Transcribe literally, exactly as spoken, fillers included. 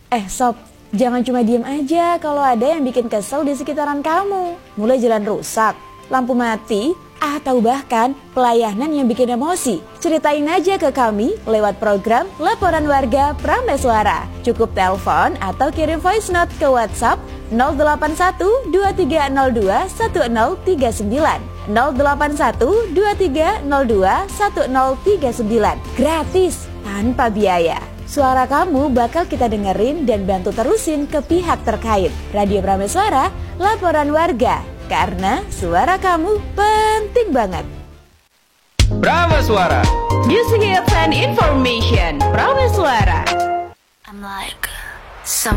Eh sob, jangan cuma diem aja kalau ada yang bikin kesel di sekitaran kamu. Mulai jalan rusak, lampu mati, atau bahkan pelayanan yang bikin emosi. Ceritain aja ke kami lewat program Laporan Warga Prameswara. Cukup telepon atau kirim voice note ke WhatsApp nol delapan satu dua tiga nol dua satu nol tiga sembilan nol delapan satu dua tiga nol dua satu nol tiga sembilan. Gratis, tanpa biaya. Suara kamu bakal kita dengerin dan bantu terusin ke pihak terkait. Radio Prameswara, Laporan Warga. Karena suara kamu penting banget. Prameswara, Music Hits and Information. Prameswara. I'm like some